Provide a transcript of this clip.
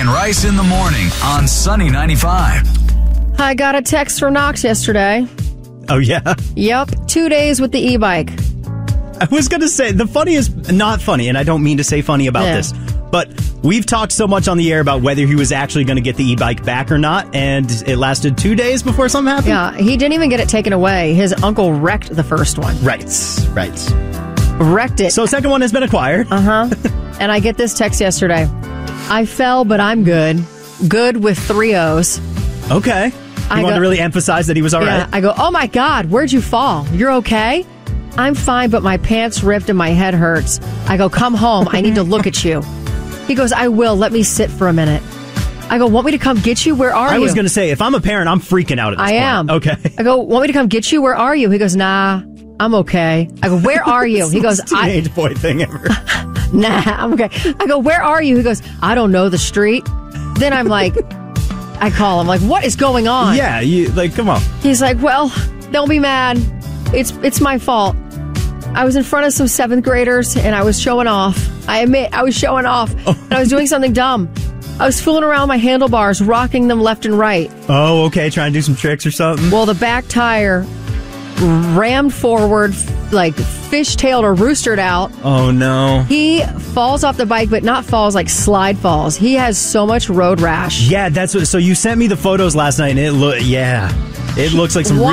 and Rice in the morning on Sunny 95. I got a text from Knox yesterday. Oh, yeah? Yep, 2 days with the e-bike. I was going to say, the funny is not funny, and I don't mean to say funny about this, but we've talked so much on the air about whether he was actually going to get the e-bike back or not, and it lasted 2 days before something happened? Yeah, he didn't even get it taken away. His uncle wrecked the first one. Right. Wrecked it. So second one has been acquired. And I get this text yesterday. I fell, but I'm good. Good with 3 O's. Okay. You wanted to really emphasize that he was all right? I go, oh my God, where'd you fall? You're okay? I'm fine, but my pants ripped and my head hurts. I go, come home. I need to look at you. He goes, I will. Let me sit for a minute. I go, want me to come get you? Where are you? I was going to say, if I'm a parent, I'm freaking out at this point. I am. Okay. I go, want me to come get you? Where are you? He goes, nah, I'm okay. I go, where are you? He goes, teenage boy thing ever. Nah, I'm okay. I go, where are you? He goes, I don't know the street. Then I'm like, I call him like, what is going on? Yeah, come on. He's like, well, don't be mad. It's my fault. I was in front of some 7th graders and I was showing off. I admit I was showing off. And I was doing something dumb. I was fooling around my handlebars, rocking them left and right. Oh, okay. Trying to do some tricks or something? Well, the back tire rammed forward, like fishtailed or roostered out. Oh, no. He falls off the bike, but not falls, like slide falls. He has so much road rash. Yeah, that's what. So you sent me the photos last night, and it looks like some